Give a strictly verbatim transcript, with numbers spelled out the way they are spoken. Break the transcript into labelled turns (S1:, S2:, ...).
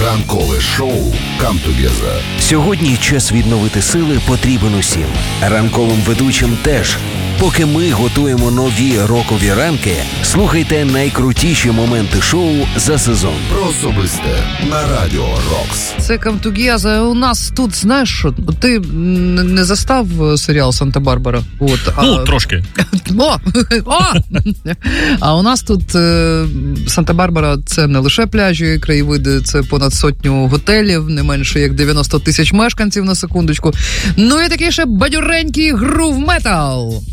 S1: Ранкове шоу «Come Together».
S2: Сьогодні час відновити сили потрібен усім. Ранковим ведучим теж. Поки ми готуємо нові рокові ранки, слухайте найкрутіші моменти шоу за сезон.
S1: Про особисте на Радіо Рокс.
S3: Це Come Together. У нас тут, знаєш що, ти не застав серіал «Санта-Барбара»? От, а...
S4: Ну, трошки.
S3: О! О! А у нас тут е, Санта-Барбара – це не лише пляжі, краєвиди, це понад сотню готелів, не менше як дев'яносто тисяч мешканців на секундочку. Ну і такий ще бадюренький грув метал.